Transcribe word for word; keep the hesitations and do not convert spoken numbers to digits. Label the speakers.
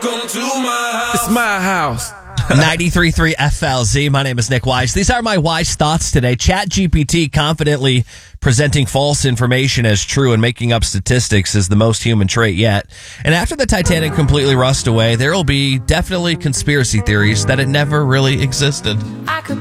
Speaker 1: Welcome to my house.
Speaker 2: It's my house.
Speaker 3: ninety-three point three F L Z. My name is Nick Wise. These are my wise thoughts today. ChatGPT confidently presenting false information as true and making up statistics is the most human trait yet. And after the Titanic completely rust away, there will be definitely conspiracy theories that it never really existed.